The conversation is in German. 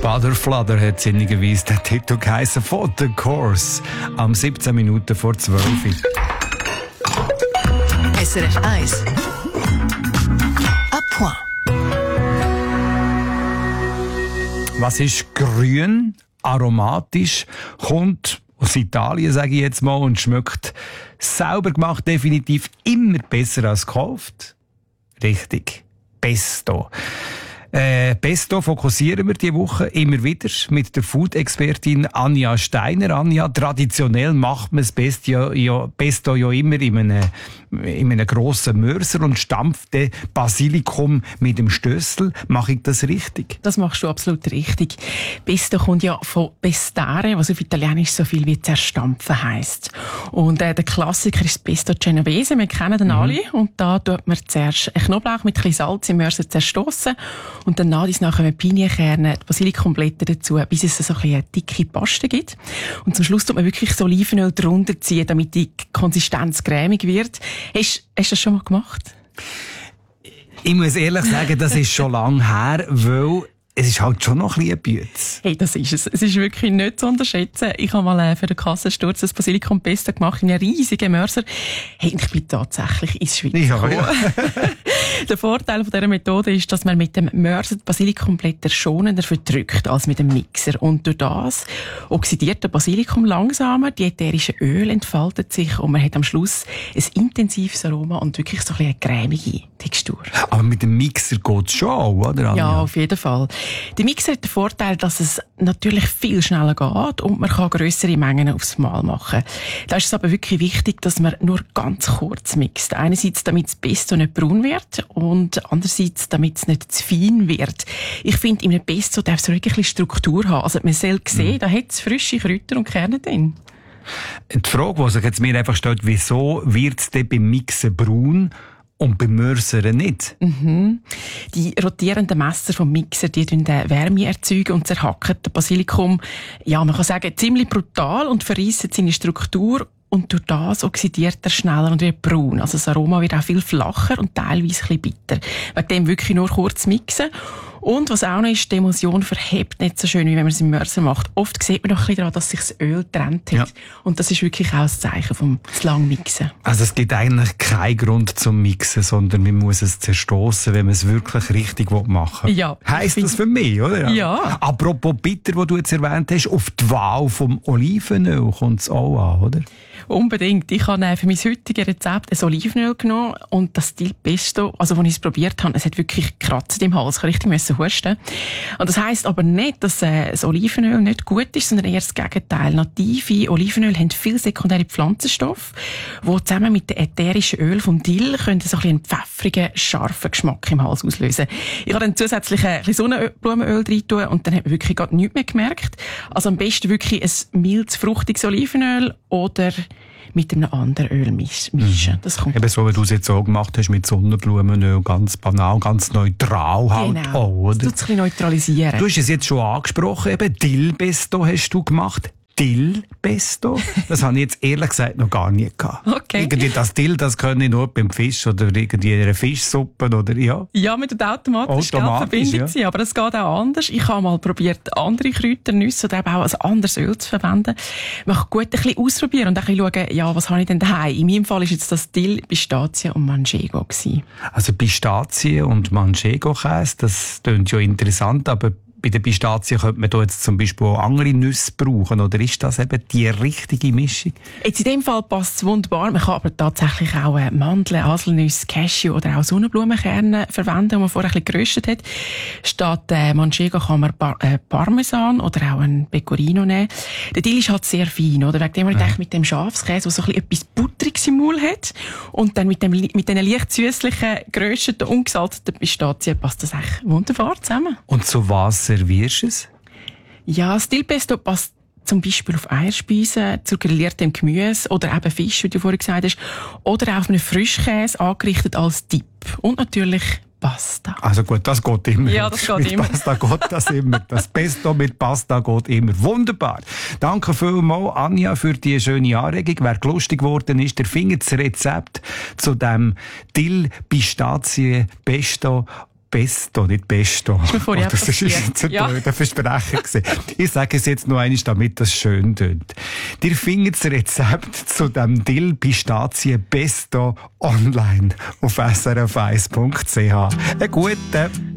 Father Flutter hat sinnigerweise den Titel geheissen von The Course. Am 17 Minuten vor 12. SRF 1. À point. Was ist grün, aromatisch, kommt aus Italien, sage ich jetzt mal, und schmeckt sauber gemacht definitiv immer besser als gekauft? Richtig, Pesto. Pesto fokussieren wir diese Woche immer wieder mit der Food-Expertin Anja Steiner. Anja, traditionell macht man das Pesto ja immer in einem grossen Mörser und stampft den Basilikum mit dem Stössel. Mache ich das richtig? Das machst du absolut richtig. Pesto kommt ja von pestare, was auf Italienisch so viel wie zerstampfen heisst. Und der Klassiker ist Pesto Genovese. Wir kennen den alle. Und da tut man zuerst einen Knoblauch mit ein bisschen Salz im Mörser zerstossen. Und dann nachher Pinienkerne, die Basilikumblätter dazu, bis es so eine dicke Paste gibt. Und zum Schluss tut man wirklich so Olivenöl drunter ziehen, damit die Konsistenz cremig wird. Hast du das schon mal gemacht? Ich muss ehrlich sagen, das ist schon lange her, weil es ist halt schon noch ein bisschen Bütz. Hey, das ist es. Es ist wirklich nicht zu unterschätzen. Ich habe mal für den Kassensturz das Basilikum-Pesto gemacht in einem riesigen Mörser. Hey, ich bin tatsächlich ins Schweiz gekommen. Ja. Der Vorteil von dieser Methode ist, dass man mit dem Mörser die Basilikumblätter schonender verdrückt als mit dem Mixer. Und durch das oxidiert der Basilikum langsamer, die ätherischen Öle entfalten sich und man hat am Schluss ein intensives Aroma und wirklich so eine cremige Textur. Aber mit dem Mixer geht es schon auch, oder? Ja, auf jeden Fall. Der Mixer hat den Vorteil, dass es natürlich viel schneller geht und man kann grössere Mengen aufs Mal machen. Da ist es aber wirklich wichtig, dass man nur ganz kurz mixt. Einerseits, damit das Pesto nicht braun wird und andererseits, damit es nicht zu fein wird. Ich finde, in einem Pesto darf es wirklich ein bisschen Struktur haben. Also man soll sehen, da hat es frische Kräuter und Kerne drin. Die Frage, die sich jetzt mir einfach stellt, wieso wird es denn beim Mixen braun und beim Mörsern nicht? Die rotierenden Messer vom Mixer, die Wärme erzeugen und zerhacken das Basilikum, ja, man kann sagen, ziemlich brutal und verreissen seine Struktur. Und durch das oxidiert er schneller und wird braun. Also das Aroma wird auch viel flacher und teilweise ein bisschen bitter. Wegen dem wirklich nur kurz mixen. Und was auch noch ist, die Emulsion verhebt nicht so schön, wie wenn man es im Mörser macht. Oft sieht man noch ein bisschen daran, dass sich das Öl getrennt hat. Ja. Und das ist wirklich auch ein Zeichen vom lang Mixen. Also es gibt eigentlich keinen Grund zum Mixen, sondern man muss es zerstossen, wenn man es wirklich richtig machen will. Ja. Heisst das für mich, oder? Ja. Apropos bitter, was du jetzt erwähnt hast, auf die Wahl vom Olivenöl kommt es auch an, oder? Unbedingt. Ich habe für mein heutiges Rezept ein Olivenöl genommen und das Stil Pesto, also als ich es probiert habe, es hat wirklich gekratzt im Hals. Ich musste richtig husten. Und das heisst aber nicht, dass das Olivenöl nicht gut ist, sondern eher das Gegenteil. Native Olivenöl haben viele sekundäre Pflanzenstoffe, die zusammen mit den ätherischen Öl vom Dill können so einen pfeffrigen, scharfen Geschmack im Hals auslösen. Ich habe dann zusätzlich ein bisschen Sonnenblumenöl rein tun und dann hat man wirklich gar nichts mehr gemerkt. Also am besten wirklich ein mildes, fruchtiges Olivenöl oder mit einem anderen Öl mischen. Das kommt eben so, wie du es jetzt auch gemacht hast, mit Sonnenblumenöl, ganz banal, ganz neutral halt genau. auch, oder? Das tut es ein bisschen neutralisieren. Du hast es jetzt schon angesprochen, eben Dill-Pesto hast du gemacht. Dill-Pesto? Das habe ich jetzt ehrlich gesagt noch gar nie gehabt. Okay. Irgendwie das Dill, das kann ich nur beim Fisch oder irgendwie in einer Fischsuppe oder ja. Ja, mit der automatisch Verbindung sein, aber es geht auch anders. Ich habe mal probiert, andere Kräuternüsse oder eben auch ein anderes Öl zu verwenden. Man kann gut ein bisschen ausprobieren und ein bisschen schauen, ja, was habe ich denn daheim? In meinem Fall ist jetzt das Dill, Pistazie und Manchego gewesen. Also Pistazie und Manchego-Käse, das klingt ja interessant, aber bei der Pistazie könnte man da jetzt zum Beispiel auch andere Nüsse brauchen, oder ist das eben die richtige Mischung? Jetzt in dem Fall passt es wunderbar. Man kann aber tatsächlich auch Mandeln, Haselnüsse, Cashew oder auch Sonnenblumenkerne verwenden, die man vorher ein bisschen geröstet hat. Statt Manchego kann man Parmesan oder auch ein Pecorino nehmen. Der Dill ist halt sehr fein, oder? Wegen dem man denkt, mit dem Schafskäse, der so ein bisschen etwas Butteriges im Maul hat, und dann mit diesen leicht süßlichen, gerösteten, ungesalzten Pistazien passt das echt wunderbar zusammen. Und zu was servierst du es? Ja, das Dill-Pesto passt zum Beispiel auf Eierspeisen, zu grilliertem Gemüse oder eben Fisch, wie du vorhin gesagt hast, oder auch auf einen Frischkäse angerichtet als Dip. Und natürlich Pasta. Also gut, das geht immer. Ja, das geht mit immer. Pasta geht das immer. Das Pesto mit Pasta geht immer. Wunderbar. Danke vielmals, Anja, für die schöne Anregung. Wer lustig geworden ist, der findet das Rezept zu dem Dill-Pistazie-Pesto Pesto, nicht Pesto. Ist mir vorher das ist jetzt ein blöder Versprecher gewesen. Ich sage es jetzt noch einmal, damit das schön tönt. Ihr findet das Rezept zu dem Dill-Pistazien-Pesto online auf srf1.ch. Einen guten.